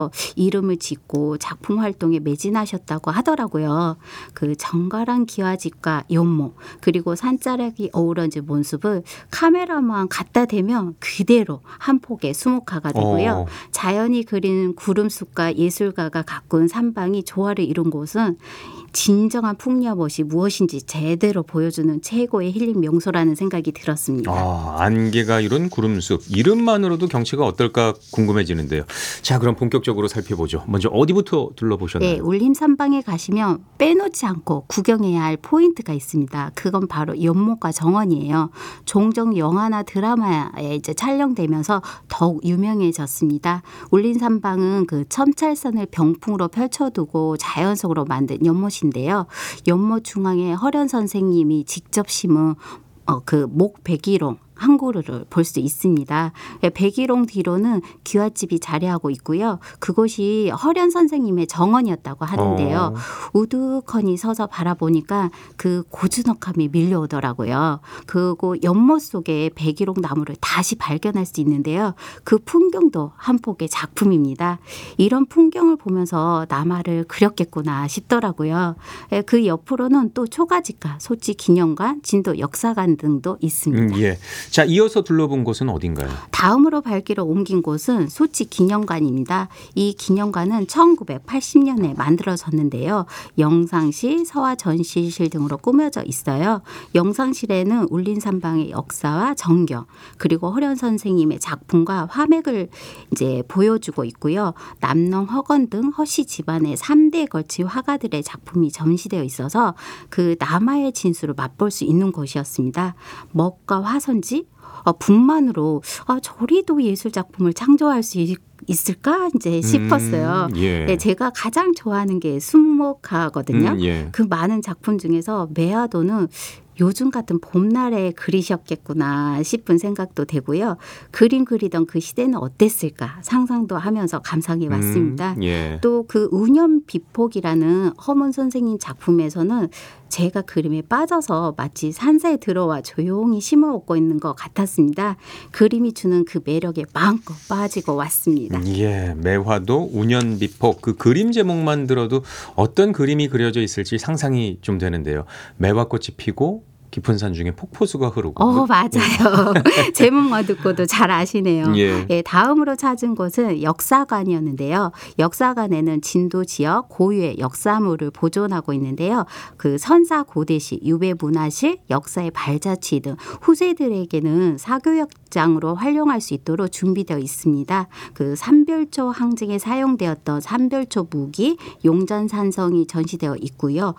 이름을 짓고 작품 활동에 매진하셨다고 하더라고요. 그 정갈한 기와집과 연못 그리고 산자락이 어우러진 모습을 카메라만 갖다 대면 그대로 한 폭의 수묵화가 되고요. 자연이 그리는 구름숲과 예술가가 가꾼 산방이 조화를 이룬 곳은 진정한 풍녀멋이 무엇인지 제대로 보여주는 최고의 힐링 명소라는 생각이 들었습니다. 안개가 이룬 구름숲. 이름만으로도 경치가 어떨까 궁금해지는데요. 자, 그럼 본격적으로 살펴보죠. 먼저 어디부터 둘러보셨나요? 네, 울림산방에 가시면 빼놓지 않고 구경해야 할 포인트가 있습니다. 그건 바로 연못과 정원이에요. 종종 영화나 드라마에 이제 촬영되면서 더욱 유명해졌습니다. 울림산방은 그 첨찰산을 병풍으로 펼쳐두고 자연 속으로 만든 연못인데요. 연못 중앙에 허련 선생님이 직접 심은 그 목백일홍 한 그루를 볼 수 있습니다. 백일홍 뒤로는 기와집이 자리하고 있고요. 그곳이 허련 선생님의 정원이었다고 하는데요. 우두커니 서서 바라보니까 그 고즈넉함이 밀려오더라고요. 그리고 연못 속에 백일홍 나무를 다시 발견할 수 있는데요. 그 풍경도 한 폭의 작품입니다. 이런 풍경을 보면서 남화를 그렸겠구나 싶더라고요. 그 옆으로는 또 초가집과 소치 기념관, 진도 역사관 등도 있습니다. 예. 자, 이어서 둘러본 곳은 어딘가요? 다음으로 발길을 옮긴 곳은 소치 기념관입니다. 이 기념관은 1980년에 만들어졌는데요. 영상실, 서화 전시실 등으로 꾸며져 있어요. 영상실에는 울림산방의 역사와 전경, 그리고 허련 선생님의 작품과 화맥을 이제 보여주고 있고요. 남농, 허건 등 허씨 집안의 3대에 걸친 화가들의 작품이 전시되어 있어서 그 남화의 진수를 맛볼 수 있는 곳이었습니다. 먹과 화선지, 분만으로 저리도 예술 작품을 창조할 수 있을까 이제 싶었어요. 네, 제가 가장 좋아하는 게 순목화거든요. 그 많은 작품 중에서 매화도는 요즘 같은 봄날에 그리셨겠구나 싶은 생각도 되고요. 그림 그리던 그 시대는 어땠을까 상상도 하면서 감상해 왔습니다. 또 그 운염 비폭이라는 허문 선생님 작품에서는 제가 그림에 빠져서 마치 산사에 들어와 조용히 심어먹고 있는 것 같았습니다. 그림이 주는 그 매력에 마음껏 빠지고 왔습니다. 예, 매화도, 운연비폭 그 그림 제목만 들어도 어떤 그림이 그려져 있을지 상상이 좀 되는데요. 매화꽃이 피고 깊은 산 중에 폭포수가 흐르고. 맞아요. 제목만 듣고도 잘 아시네요. 다음으로 찾은 곳은 역사관이었는데요. 역사관에는 진도 지역 고유의 역사물을 보존하고 있는데요. 그 선사 고대시, 유배 문화실, 역사의 발자취 등 후세들에게는 사교역장으로 활용할 수 있도록 준비되어 있습니다. 그 삼별초 항쟁에 사용되었던 삼별초 무기, 용전산성이 전시되어 있고요.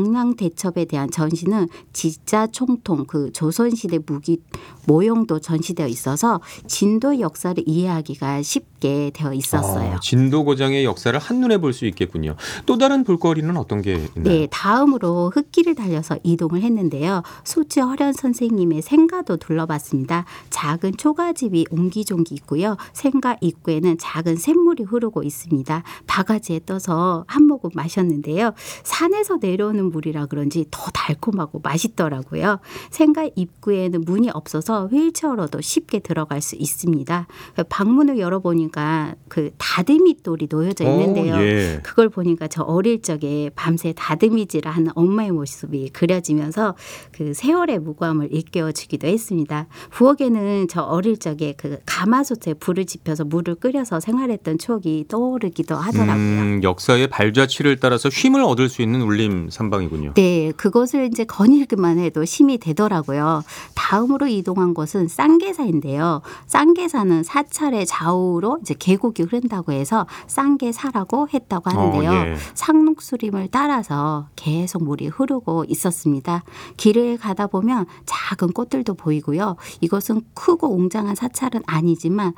명랑대첩에 대한 전시는 지자 총통 그 조선시대 무기 모형도 전시되어 있어서 진도 역사를 이해하기가 쉽게 되어 있었어요. 진도고장의 역사를 한눈에 볼 수 있겠군요. 또 다른 볼거리는 어떤 게 있나요? 네, 다음으로 흙길을 달려서 이동을 했는데요. 소치 허련 선생님의 생가도 둘러봤습니다. 작은 초가집이 옹기종기 있고요. 생가 입구에는 작은 샘물이 흐르고 있습니다. 바가지에 떠서 한 모금 마셨는데요. 산에서 내려오는 물이라 그런지 더 달콤하고 맛있더라고요. 생가 입구에는 문이 없어서 휠체어로도 쉽게 들어갈 수 있습니다. 방문을 열어보니까 그 다듬이돌이 놓여져 있는데요. 그걸 보니까 저 어릴 적에 밤새 다듬이질을 하는 엄마의 모습이 그려지면서 그 세월의 무거움을 일깨워주기도 했습니다. 부엌에는 저 어릴 적에 그 가마솥에 불을 지펴서 물을 끓여서 생활했던 추억이 떠오르기도 하더라고요. 역사의 발자취를 따라서 쉼을 얻을 수 있는 울림산방이군요. 네, 그것을 이제 거닐기만 해도 힘이 되더라고요. 다음으로 이동한 곳은 쌍계사인데요. 쌍계사는 사찰의 좌우로 이제 계곡이 흐른다고 해서 쌍계사라고 했다고 하는데요. 상록수림을 따라서 계속 물이 흐르고 있었습니다. 길을 가다 보면 작은 꽃들도 보이고요. 이것은 크고 웅장한 사찰은 아니지만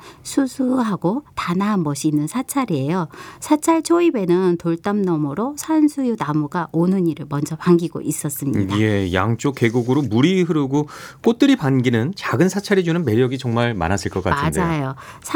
수수하고 단아한 멋이 있는 사찰이에요. 사찰 초입에는 돌담 너머로 산수유 나무가 오는 이를 먼저 반기고 있었습니다. 양쪽 계곡으로 물이 흐르고 꽃들이 반기는 작은 사찰이 주는 매력이 정말 많았을 것 같은데요. 맞아요.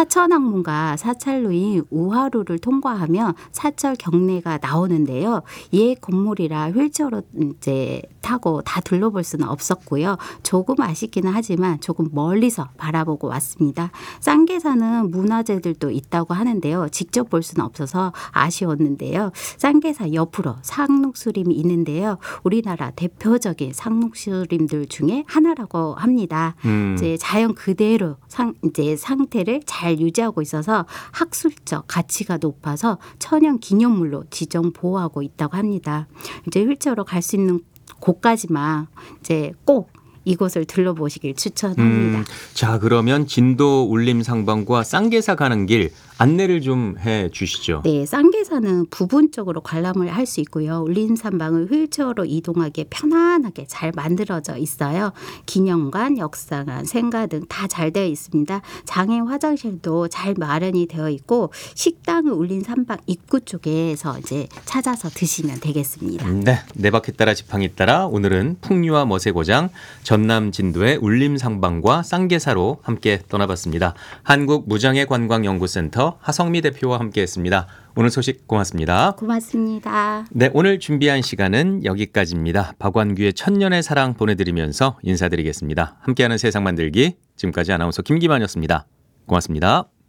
사천학문과 사찰로인 우하루를 통과하면 사철 경내가 나오는데요. 옛 건물이라 휠체어로 이제 타고 다 둘러볼 수는 없었고요. 조금 아쉽기는 하지만 조금 멀리서 바라보고 왔습니다. 쌍계사는 문화재들도 있다고 하는데요. 직접 볼 수는 없어서 아쉬웠는데요. 쌍계사 옆으로 상록수림이 있는데요. 우리나라 대표적인 상록수림들 중에 하나라고 합니다. 이제 자연 그대로 이제 상태를 잘 유지하고 있어서 학술적 가치가 높아서 천연 기념물로 지정 보호하고 있다고 합니다. 이제 휠체어로 갈 수 있는 곳까지만 이제 꼭 이곳을 들러보시길 추천합니다. 자, 그러면 진도 울림상방과 쌍계사 가는 길 안내를 좀 해 주시죠. 네, 쌍계사는 부분적으로 관람을 할 수 있고요. 울림산방은 휠체어로 이동하기에 편안하게 잘 만들어져 있어요. 기념관, 역사관, 생가 등 다 잘 되어 있습니다. 장애인 화장실도 잘 마련이 되어 있고 식당은 울림산방 입구 쪽에서 이제 찾아서 드시면 되겠습니다. 네, 네 바퀴 따라 지팡이 따라 오늘은 풍류와 멋의 고장 전남 진도의 울림상방과 쌍계사로 함께 떠나봤습니다. 한국무장애관광연구센터 하성미 대표와 함께했습니다. 오늘 소식 고맙습니다. 고맙습니다. 네, 오늘 준비한 시간은 여기까지입니다. 박완규의 천년의 사랑 보내드리면서 인사드리겠습니다. 함께하는 세상 만들기 지금까지 아나운서 김기만이었습니다. 고맙습니다.